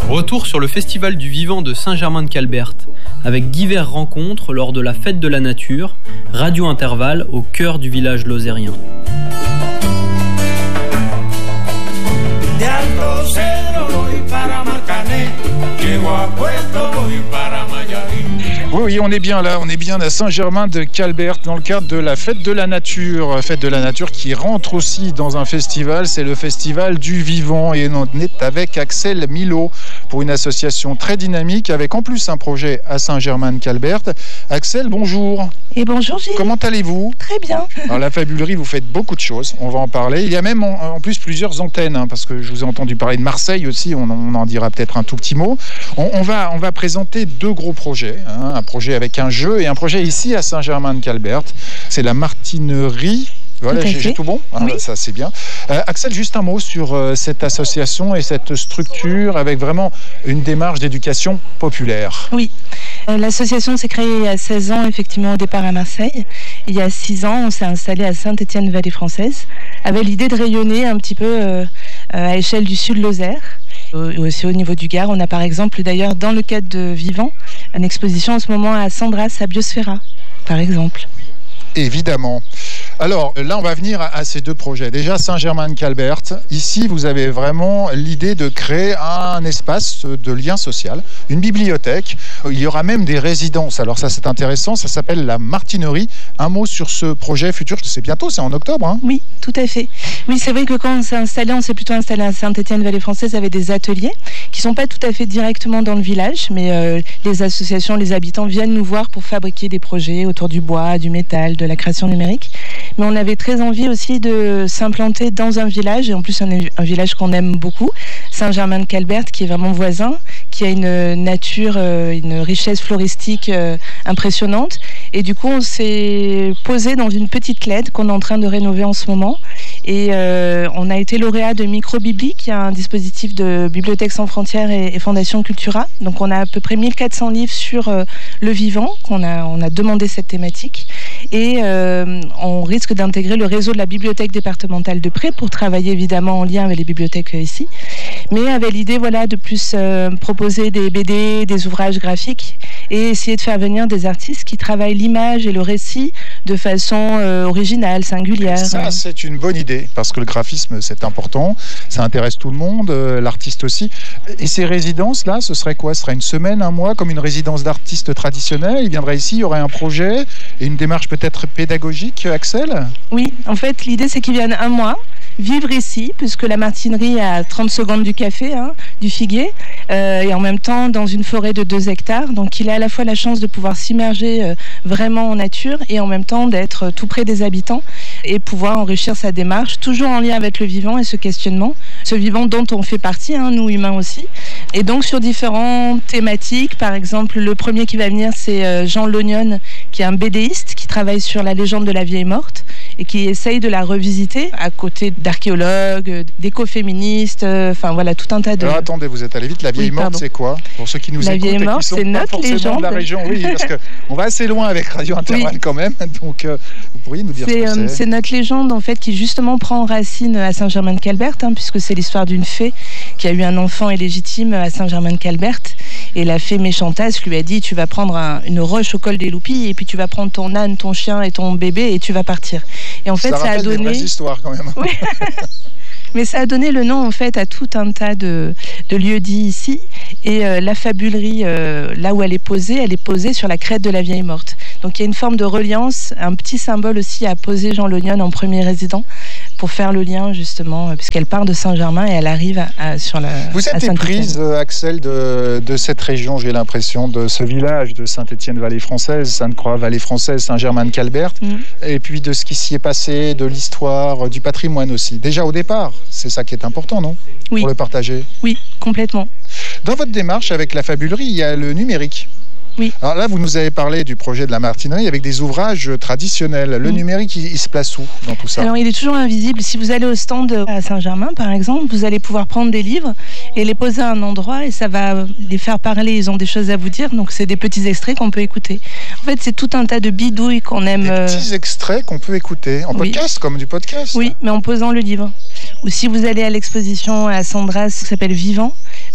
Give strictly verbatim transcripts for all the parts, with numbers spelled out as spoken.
Retour sur le Festival du Vivant de Saint-Germain-de-Calbert, avec diverses rencontres lors de la Fête de la Nature, Radio Intervalle au cœur du village lozérien. Oui, oui, on est bien là, on est bien à Saint-Germain-de-Calbert dans le cadre de la Fête de la Nature. Fête de la Nature qui rentre aussi dans un festival, c'est le Festival du Vivant. Et on est avec Axel Milot pour une association très dynamique avec en plus un projet à Saint-Germain-de-Calbert. Axel, bonjour. Et bonjour Gilles. Comment allez-vous ? Très bien. Alors la Fabulerie, vous faites beaucoup de choses, on va en parler. Il y a même en, en plus plusieurs antennes, hein, parce que je vous ai entendu parler de Marseille aussi, on, on en dira peut-être un tout petit mot. On, on, va, on va présenter deux gros projets, hein, un projet avec un jeu et un projet ici à Saint-Germain-de-Calbert. C'est la Martinerie. Voilà, j'ai, j'ai tout bon, ah, oui. Ça c'est bien. Euh, Axel, juste un mot sur euh, cette association et cette structure avec vraiment une démarche d'éducation populaire. Oui, euh, l'association s'est créée il y a seize ans, effectivement au départ à Marseille. Il y a six ans, on s'est installé à Saint-Étienne-Vallée-Française avec l'idée de rayonner un petit peu euh, à échelle du Sud-Lozère. Aussi au niveau du Gard, on a par exemple d'ailleurs dans le cadre de Vivant, une exposition en ce moment à Sandras, à Biosphera, par exemple. Évidemment. Alors là, on va venir à, à ces deux projets. Déjà, Saint-Germain-de-Calbert. Ici, vous avez vraiment l'idée de créer un espace de lien social, une bibliothèque. Il y aura même des résidences. Alors ça, c'est intéressant. Ça s'appelle la Martinerie. Un mot sur ce projet futur. C'est bientôt, c'est en octobre. Hein ? Oui, tout à fait. Oui, c'est vrai que quand on s'est installé, on s'est plutôt installé à Saint-Étienne-Vallée-Française avec des ateliers qui sont pas tout à fait directement dans le village, mais euh, les associations, les habitants viennent nous voir pour fabriquer des projets autour du bois, du métal, de la création numérique. Mais on avait très envie aussi de s'implanter dans un village, et en plus un, un village qu'on aime beaucoup, Saint-Germain-de-Calbert, qui est vraiment voisin, qui a une nature, une richesse floristique impressionnante. Et du coup, on s'est posé dans une petite clède qu'on est en train de rénover en ce moment. Et euh, on a été lauréat de Microbibli, qui est un dispositif de Bibliothèques sans frontières et, et Fondation Cultura. Donc on a à peu près mille quatre cents livres sur euh, le vivant, qu'on a, on a demandé cette thématique. Et euh, on risque d'intégrer le réseau de la bibliothèque départementale de Pré pour travailler évidemment en lien avec les bibliothèques ici, mais avec l'idée voilà, de plus euh, proposer des B D, des ouvrages graphiques et essayer de faire venir des artistes qui travaillent l'image et le récit de façon euh, originale, singulière. Ça, c'est une bonne idée, parce que le graphisme, c'est important, ça intéresse tout le monde, euh, l'artiste aussi. Et ces résidences-là, ce serait quoi ? Ce serait une semaine, un mois, comme une résidence d'artiste traditionnelle ? Il viendrait ici, il y aurait un projet et une démarche peut-être pédagogique, Axel ? Oui, en fait, l'idée, c'est qu'ils viennent un mois, vivre ici, puisque la Martinerie est à trente secondes du café, hein, du figuier, euh, et en même temps dans une forêt de deux hectares. Donc il a à la fois la chance de pouvoir s'immerger euh, vraiment en nature et en même temps d'être tout près des habitants et pouvoir enrichir sa démarche, toujours en lien avec le vivant et ce questionnement. Ce vivant dont on fait partie, hein, nous humains aussi. Et donc sur différentes thématiques, par exemple, le premier qui va venir, c'est euh, Jean Lognon, qui est un bédéiste qui travaille sur la légende de la vieille morte et qui essaye de la revisiter à côté d'archéologues, d'écoféministes, enfin euh, voilà, tout un tas de... Alors attendez, vous êtes allé vite, la vieille oui, morte, c'est quoi ? Pour ceux qui nous la écoutent vieille et morte, qui sont c'est pas notre forcément légende. de la région, oui, parce qu'on va assez loin avec Radio Intervalle oui. quand même, donc euh, vous pourriez nous dire c'est, ce que euh, c'est. C'est notre légende, en fait, qui justement prend racine à Saint-Germain-de-Calbert, hein, puisque c'est l'histoire d'une fée qui a eu un enfant illégitime à Saint-Germain-de-Calbert, et la fée méchantasse lui a dit, tu vas prendre un, une roche au col des Loupilles, et puis tu vas prendre ton âne, ton chien et ton bébé, et tu vas partir. Et en fait, ça, ça a donné... des vraies histoires quand même. Oui. Mais ça a donné le nom en fait à tout un tas de, de lieux dits ici. Et euh, la fabulerie, euh, là où elle est posée, elle est posée sur la crête de la vieille morte. Donc il y a une forme de reliance, un petit symbole aussi à poser Jean Lognon en premier résident pour faire le lien justement, puisqu'elle part de Saint-Germain et elle arrive à, à, sur la Vous êtes éprise, Axel, de, de cette région, j'ai l'impression, de ce village de Saint-Étienne-Vallée-Française, Sainte-Croix-Vallée-Française, Saint-Germain-de-Calbert, mmh. et puis de ce qui s'y est passé, de l'histoire, du patrimoine aussi. Déjà au départ, c'est ça qui est important, non ? Oui. Pour le partager. Oui, complètement. Dans votre démarche avec la fabulerie, il y a le numérique. Oui. Alors là, vous nous avez parlé du projet de la Martinerie avec des ouvrages traditionnels. Le mmh. numérique, il, il se place où dans tout ça ? Alors, il est toujours invisible. Si vous allez au stand à Saint-Germain, par exemple, vous allez pouvoir prendre des livres et les poser à un endroit et ça va les faire parler. Ils ont des choses à vous dire, donc c'est des petits extraits qu'on peut écouter. En fait, c'est tout un tas de bidouilles qu'on aime... Des petits extraits qu'on peut écouter en oui. podcast, comme du podcast. Oui, mais en posant le livre. Ou si vous allez à l'exposition à Sandras qui s'appelle Vivant,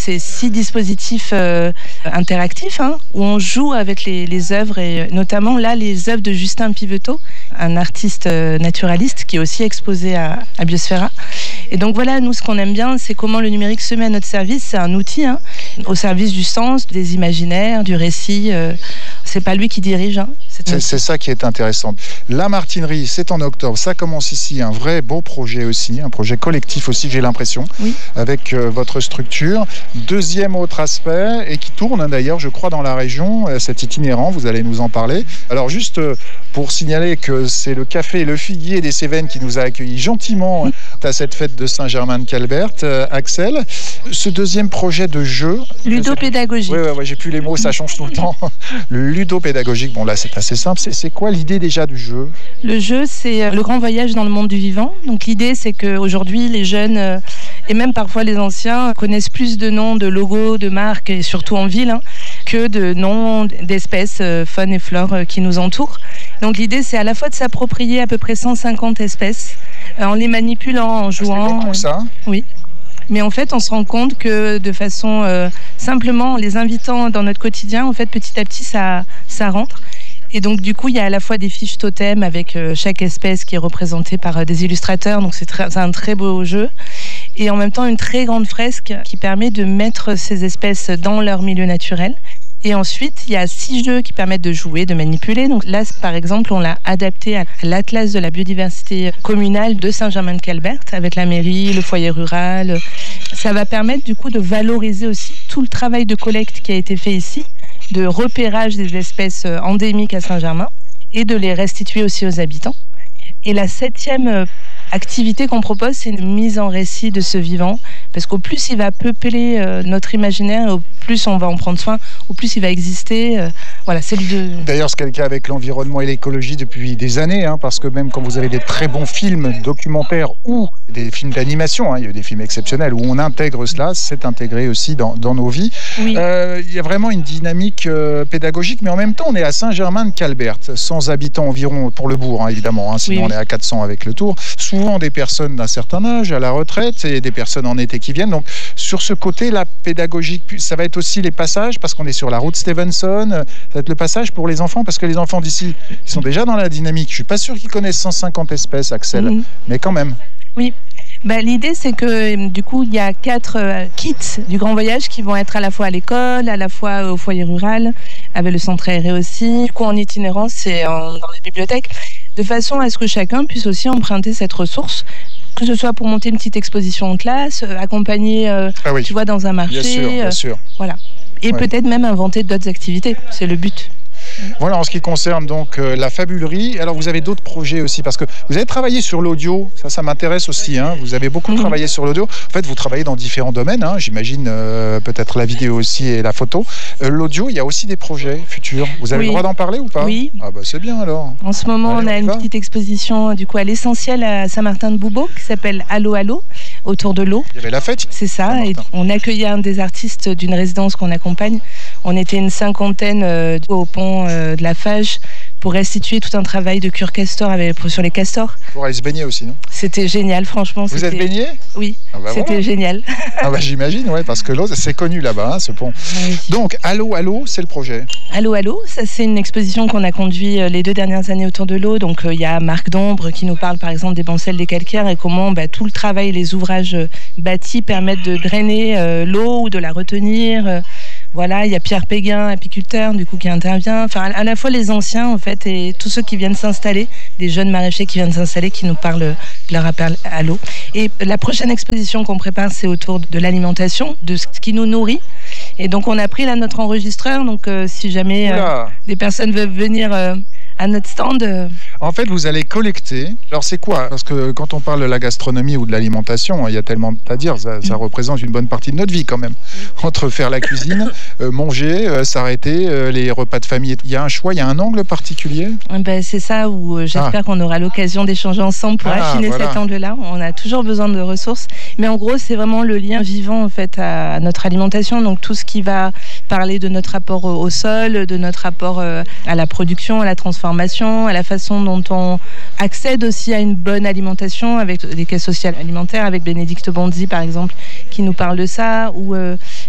c'est six dispositifs euh, interactifs hein, où on joue avec les, les œuvres et notamment là les œuvres de Justin Piveteau, un artiste euh, naturaliste qui est aussi exposé à, à Biosphera. Et donc voilà, nous ce qu'on aime bien, c'est comment le numérique se met à notre service. C'est un outil hein, au service du sens, des imaginaires, du récit. Euh, c'est pas lui qui dirige. Hein, c'est, c'est, c'est ça qui est intéressant. La Martinerie, c'est en octobre. Ça commence ici, un vrai beau projet aussi, un projet collectif aussi, j'ai l'impression, oui. avec euh, votre structure. Deuxième autre aspect, et qui tourne hein, d'ailleurs, je crois, dans la région, euh, cet itinérant, vous allez nous en parler. Alors juste euh, pour signaler que c'est le Café Le Figuier des Cévennes qui nous a accueillis gentiment oui. à cette fête de Saint-Germain-de-Calbert. Euh, Axel, ce deuxième projet de jeu... Ludopédagogique. Oui, ouais, ouais, j'ai plus les mots, ça change tout le temps. Le ludopédagogique, bon là c'est assez simple. C'est, c'est quoi l'idée déjà du jeu ? Le jeu, c'est le grand voyage dans le monde du vivant. Donc l'idée, c'est qu'aujourd'hui, les jeunes, euh, et même parfois les anciens, connaissent plus de noms, de logos, de marques, et surtout en ville, hein, que de noms d'espèces, euh, faune et flore euh, qui nous entourent. Donc l'idée, c'est à la fois de s'approprier à peu près cent cinquante espèces, euh, en les manipulant, en jouant. C'est beaucoup ça. Oui. Mais en fait, on se rend compte que de façon euh, simplement en les invitant dans notre quotidien, en fait, petit à petit, ça, ça rentre. Et donc, du coup, il y a à la fois des fiches totems avec euh, chaque espèce qui est représentée par euh, des illustrateurs. Donc, c'est, très, c'est un très beau jeu. Et en même temps, une très grande fresque qui permet de mettre ces espèces dans leur milieu naturel. Et ensuite, il y a six jeux qui permettent de jouer, de manipuler. Donc là, par exemple, on l'a adapté à l'Atlas de la biodiversité communale de Saint-Germain-de-Calbert avec la mairie, le foyer rural. Ça va permettre du coup de valoriser aussi tout le travail de collecte qui a été fait ici, de repérage des espèces endémiques à Saint-Germain et de les restituer aussi aux habitants. Et la septième activité qu'on propose, c'est une mise en récit de ce vivant, parce qu'au plus il va peupler euh, notre imaginaire, au plus on va en prendre soin, au plus il va exister. Euh, voilà, c'est le... D'ailleurs, c'est le cas avec l'environnement et l'écologie depuis des années, hein, parce que même quand vous avez des très bons films documentaires ou des films d'animation, hein, il y a des films exceptionnels où on intègre cela, c'est intégré aussi dans, dans nos vies. Oui. Euh, il y a vraiment une dynamique euh, pédagogique, mais en même temps, on est à Saint-Germain-de-Calbert, cent habitants environ pour le bourg, hein, évidemment, hein, sinon oui, oui. on est à quatre cents avec le tour. Souvent des personnes d'un certain âge, à la retraite, et des personnes en été qui viennent. Donc, sur ce côté, la pédagogique, ça va être aussi les passages, parce qu'on est sur la route Stevenson, ça va être le passage pour les enfants, parce que les enfants d'ici, ils sont déjà dans la dynamique. Je suis pas sûr qu'ils connaissent cent cinquante espèces, Axel, mmh. mais quand même. Oui. Bah, l'idée, c'est que du coup, il y a quatre euh, kits du Grand Voyage qui vont être à la fois à l'école, à la fois au foyer rural, avec le centre aéré aussi. Du coup, en itinérance, c'est en, dans les bibliothèques, de façon à ce que chacun puisse aussi emprunter cette ressource, que ce soit pour monter une petite exposition en classe, euh, accompagner, euh, ah oui. tu vois, dans un marché. Bien sûr, bien euh, sûr. Voilà. Et ouais. peut-être même inventer d'autres activités. C'est le but. Voilà en ce qui concerne donc euh, la fabulerie. Alors vous avez d'autres projets aussi, parce que vous avez travaillé sur l'audio, ça ça m'intéresse aussi, hein. Vous avez beaucoup mmh. travaillé sur l'audio. En fait vous travaillez dans différents domaines, hein. J'imagine euh, peut-être la vidéo aussi et la photo. Euh, l'audio, il y a aussi des projets futurs. Vous avez oui. le droit d'en parler ou pas ? Oui. Ah bah c'est bien alors. En ce moment Allez, on a on une va. petite exposition du coup à l'essentiel à Saint-Martin-de-Boubeau qui s'appelle Allô Allô, autour de l'eau. Il y avait la fête. C'est ça, et on accueillait un des artistes d'une résidence qu'on accompagne. On était une cinquantaine euh, au pont euh, de la Fage pour restituer tout un travail de cure castor avec, sur les castors. Pour aller se baigner aussi, non ? C'était génial, franchement. Vous c'était... êtes baigné ? Oui, ah bah c'était voilà. génial. Ah bah j'imagine, ouais, parce que l'eau, c'est connu là-bas, hein, ce pont. Oui. Donc, Allô Allô, c'est le projet. Allô Allô, ça c'est une exposition qu'on a conduit les deux dernières années autour de l'eau. Donc il euh, y a Marc Dombre qui nous parle par exemple des bancelles des calcaires et comment bah, tout le travail, les ouvrages bâtis permettent de drainer euh, l'eau ou de la retenir. Euh, Voilà, il y a Pierre Péguin, apiculteur, du coup, qui intervient. Enfin, à la fois les anciens, en fait, et tous ceux qui viennent s'installer, des jeunes maraîchers qui viennent s'installer, qui nous parlent de leur appel à l'eau. Et la prochaine exposition qu'on prépare, c'est autour de l'alimentation, de ce qui nous nourrit. Et donc, on a pris là notre enregistreur. Donc, euh, si jamais euh, des personnes veulent venir euh, à notre stand... Euh... En fait, vous allez collecter. Alors, c'est quoi ? Parce que quand on parle de la gastronomie ou de l'alimentation, il y a tellement à dire. Ça, ça représente une bonne partie de notre vie, quand même. Entre faire la cuisine, euh, manger, euh, s'arrêter, euh, les repas de famille. Il y a un choix, il y a un angle particulier ? Ben, c'est ça où euh, j'espère ah. qu'on aura l'occasion d'échanger ensemble pour ah, affiner voilà. cet angle-là. On a toujours besoin de ressources. Mais en gros, c'est vraiment le lien vivant, en fait, à notre alimentation. Donc, tout ce qui va parler de notre rapport au, au sol, de notre rapport euh, à la production, à la transformation, à la façon dont on accède aussi à une bonne alimentation avec les caisses sociales alimentaires, avec Bénédicte Bondy par exemple, qui nous parle de ça, ou euh,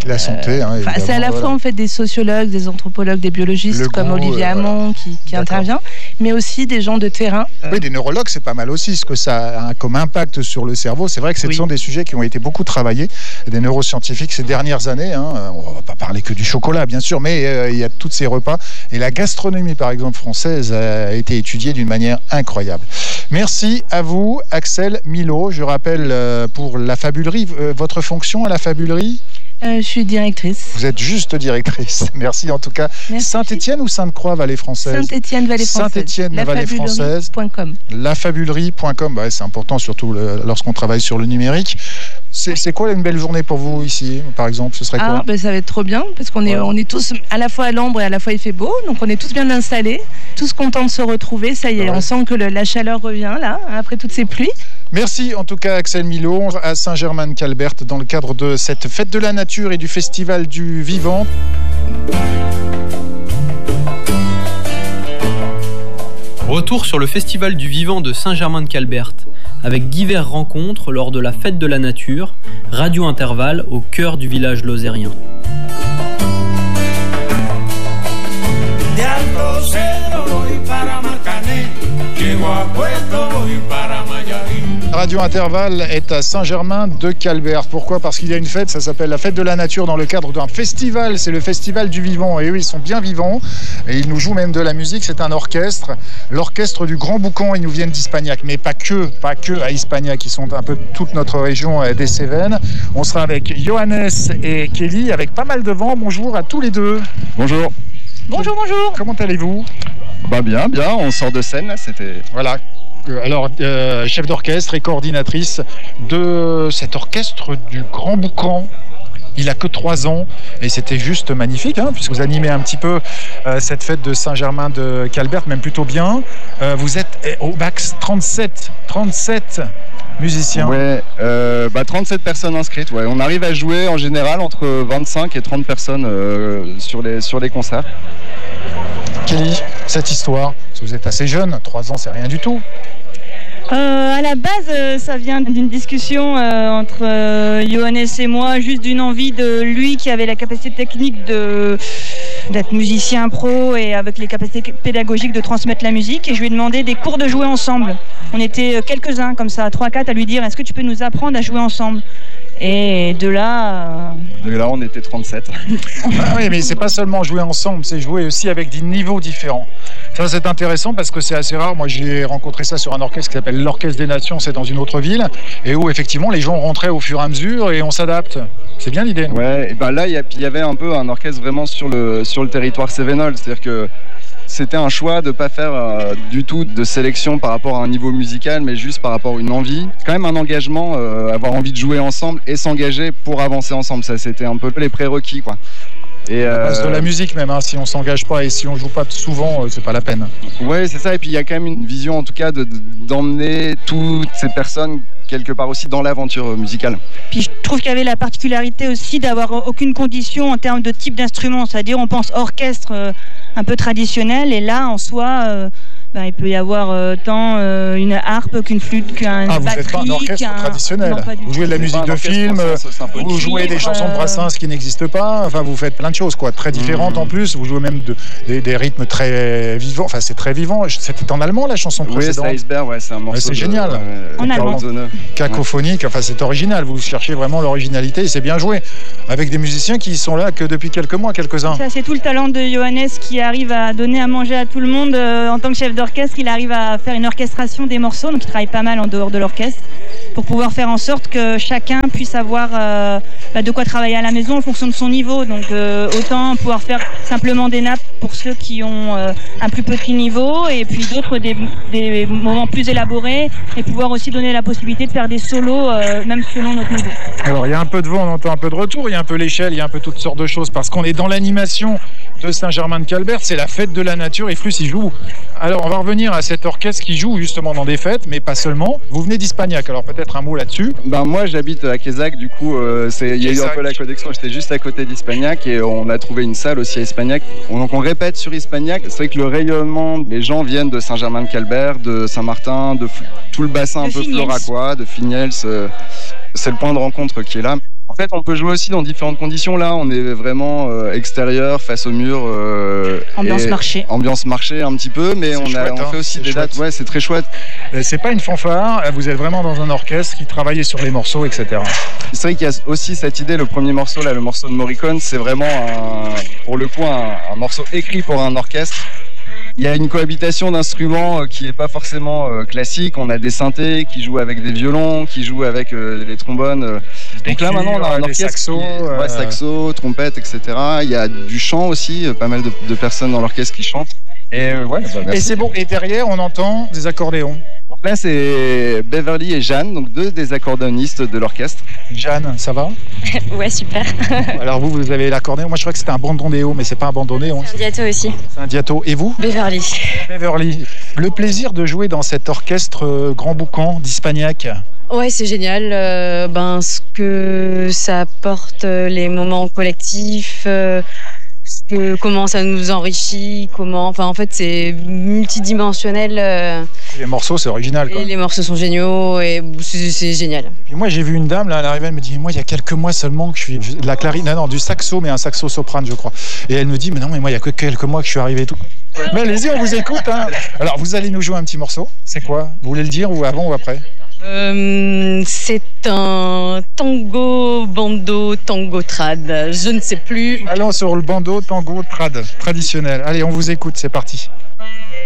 La santé, hein, enfin, c'est à la voilà. fois en fait des sociologues, des anthropologues, des biologistes Le comme goût, Olivier euh, Hamon qui, qui intervient, mais aussi des gens de terrain. Oui, des neurologues, c'est pas mal aussi, ce que ça a comme impact sur le cerveau. C'est vrai que ce Oui. sont des sujets qui ont été beaucoup travaillés, des neuroscientifiques ces dernières années. Hein. On va pas parler que du chocolat, bien sûr, mais euh, il y a tous ces repas. Et la gastronomie, par exemple, française, a été étudiée d'une manière incroyable. Merci à vous, Axelle Milot. Je rappelle euh, pour la Fabulerie, euh, votre fonction à la Fabulerie ? Euh, je suis directrice. Vous êtes juste directrice. Merci en tout cas. Merci. Saint-Étienne ou Sainte-Croix, Vallée Française ? Saint-Étienne, Vallée Française. Saint-Étienne, Vallée Française. lafabulerie point com. Bah, c'est important, surtout le, lorsqu'on travaille sur le numérique. C'est, c'est quoi une belle journée pour vous ici, par exemple ? Ce serait quoi ? Ah, ben ça va être trop bien, parce qu'on est, Voilà. on est tous à la fois à l'ombre et à la fois il fait beau, donc on est tous bien installés, tous contents de se retrouver. Ça y est, Ouais. on sent que le, la chaleur revient là, après toutes ces pluies. Merci en tout cas Axelle Milot à Saint-Germain-de-Calbert dans le cadre de cette fête de la nature et du festival du vivant. Retour sur le festival du vivant de Saint-Germain-de-Calbert avec diverses rencontres lors de la fête de la nature, Radio Intervalle au cœur du village lozérien. Radio Intervalle est à Saint-Germain-de-Calbert. Pourquoi ? Parce qu'il y a une fête, ça s'appelle la fête de la nature dans le cadre d'un festival. C'est le festival du vivant. Et eux, ils sont bien vivants. Et ils nous jouent même de la musique. C'est un orchestre. L'orchestre du Grand Boucan. Ils nous viennent d'Ispagnac. Mais pas que, pas que à Ispagnac. Ils sont un peu toute notre région des Cévennes. On sera avec Johannes et Kelly, avec pas mal de vent. Bonjour à tous les deux. Bonjour. Bonjour, bonjour. Comment allez-vous ? Bah bien, bien, on sort de scène là, c'était... Voilà. Alors, euh, chef d'orchestre et coordinatrice de cet orchestre du Grand Boucan. Il a que trois ans et c'était juste magnifique, hein, puisque vous animez un petit peu euh, cette fête de Saint-Germain-de-Calbert, même plutôt bien. Euh, vous êtes eh, au max trente-sept, trente-sept musiciens. Ouais, euh, bah trente-sept personnes inscrites, ouais. On arrive à jouer en général entre vingt-cinq et trente personnes euh, sur, les, sur les concerts. Kelly, cette histoire, parce que vous êtes assez jeune, trois ans c'est rien du tout. Euh, à la base, euh, ça vient d'une discussion euh, entre euh, Johannes et moi, juste d'une envie de lui qui avait la capacité technique de, d'être musicien pro et avec les capacités pédagogiques de transmettre la musique. Et je lui ai demandé des cours de jouer ensemble. On était quelques-uns comme ça, trois quatre, à lui dire « Est-ce que tu peux nous apprendre à jouer ensemble ?» Et de là... Euh... De là, on était trente-sept. Ah oui, mais c'est pas seulement jouer ensemble, c'est jouer aussi avec des niveaux différents. Ça, c'est intéressant parce que c'est assez rare. Moi, j'ai rencontré ça sur un orchestre qui s'appelle l'Orchestre des Nations, c'est dans une autre ville, et où effectivement les gens rentraient au fur et à mesure et on s'adapte. C'est bien l'idée. Ouais, et ben là, il y, y avait un peu un orchestre vraiment sur le, sur le territoire cévenol, c'est-à-dire que c'était un choix de ne pas faire euh, du tout de sélection par rapport à un niveau musical, mais juste par rapport à une envie. C'est quand même un engagement, euh, avoir envie de jouer ensemble et s'engager pour avancer ensemble. Ça, c'était un peu les prérequis, quoi. Et euh... de la musique même, hein. Si on s'engage pas et si on joue pas souvent, euh, c'est pas la peine. Ouais, c'est ça. Et puis il y a quand même une vision, en tout cas, de, de, d'emmener toutes ces personnes quelque part aussi dans l'aventure musicale. Puis je trouve qu'il y avait la particularité aussi d'avoir aucune condition en termes de type d'instrument, c'est-à-dire on pense orchestre euh, un peu traditionnel et là en soi euh, ben, il peut y avoir euh, tant euh, une harpe qu'une flûte qu'un ah, vous batterie. Vous n'êtes pas un orchestre qu'un... traditionnel. Non, vous jouez de la musique de film, vous jouez des chansons de Brassens qui n'existent pas, enfin vous faites plein de choses quoi, très différentes mmh. en plus, vous jouez même de, des, des rythmes très vivants, enfin c'est très vivant. C'était en allemand la chanson précédente. Oui, c'est Iceberg, ouais, c'est un morceau. Ouais, c'est de, génial. Euh, en allemand. Cacophonique, enfin c'est original, vous cherchez vraiment l'originalité et c'est bien joué, avec des musiciens qui sont là que depuis quelques mois, quelques-uns. Ça c'est tout le talent de Johannes qui arrive à donner à manger à tout le monde euh, en tant que chef d'orchestre, il arrive à faire une orchestration des morceaux, donc il travaille pas mal en dehors de l'orchestre, pour pouvoir faire en sorte que chacun puisse avoir euh, bah, de quoi travailler à la maison en fonction de son niveau, donc euh, autant pouvoir faire simplement des nappes pour ceux qui ont euh, un plus petit niveau et puis d'autres des, des moments plus élaborés et pouvoir aussi donner la possibilité de faire des solos euh, même selon notre niveau. Alors il y a un peu de vent, on entend un peu de retour, il y a un peu l'échelle, il y a un peu toutes sortes de choses parce qu'on est dans l'animation de Saint-Germain-de-Calbert, c'est la fête de la nature et Flux y joue. Alors on va revenir à cet orchestre qui joue justement dans des fêtes, mais pas seulement. Vous venez d'Ispagnac, alors peut-être un mot là-dessus. Ben moi j'habite à Quézac, du coup euh, c'est, il y a eu un peu la connexion, j'étais juste à côté d'Ispagnac et on a trouvé une salle aussi à Ispagnac. Donc on répète sur Ispagnac, c'est vrai que le rayonnement, les gens viennent de Saint-Germain-de-Calbert, de Saint-Martin, de tout le bassin de un peu Finiels. floracois, de Finiels, euh, c'est le point de rencontre qui est là. En fait, on peut jouer aussi dans différentes conditions. Là, on est vraiment euh, extérieur, face au mur. Euh, ambiance marché. Ambiance marché un petit peu, mais on, a, on hein, fait aussi des chouette. dates. Ouais, c'est très chouette. C'est pas une fanfare, vous êtes vraiment dans un orchestre qui travaille sur les morceaux, et cetera. C'est vrai qu'il y a aussi cette idée, le premier morceau, là, le morceau de Morricone, c'est vraiment, un, pour le coup, un, un morceau écrit pour un orchestre. Il y a une cohabitation d'instruments qui n'est pas forcément euh, classique. On a des synthés qui jouent avec des violons, qui jouent avec euh, les trombones. Euh. Donc là, maintenant, on a un orchestre saxos, qui est, ouais, saxo, trompette, et cetera. Il y a du chant aussi, pas mal de, de personnes dans l'orchestre qui chantent. Et, euh, ouais, bah, et c'est bon. Et derrière, on entend des accordéons. Donc là, c'est Beverly et Jeanne, donc deux des accordéonistes de l'orchestre. Jeanne, ça va? Ouais, super. Alors vous, vous avez l'accordéon. Moi, je crois que c'était un bandondéo, mais c'est pas un bandondéon. C'est un diato aussi. C'est un diato. Et vous? Beverly. Beverly. Le plaisir de jouer dans cet orchestre euh, Grand Boucan d'Hispagnac. Ouais, c'est génial. Euh, ben, ce que ça apporte, euh, les moments collectifs, euh, ce que, comment ça nous enrichit, comment. Enfin, en fait, c'est multidimensionnel. Euh, les morceaux, c'est original, quoi. Et les morceaux sont géniaux et c'est, c'est génial. Et moi, j'ai vu une dame, là, elle arrivait, elle me dit, moi, il y a quelques mois seulement que je suis de la clarine, non, non, du saxo, mais un saxo soprane, je crois. Et elle me dit, mais non, mais moi, il y a que quelques mois que je suis arrivé et tout. Mais allez-y, on vous écoute, hein. Alors, vous allez nous jouer un petit morceau. C'est quoi? Vous voulez le dire ou avant ou après? Euh, c'est un tango, bando, tango trad. Je ne sais plus. Allons sur le bando, tango, trad, traditionnel. Allez, on vous écoute, c'est parti.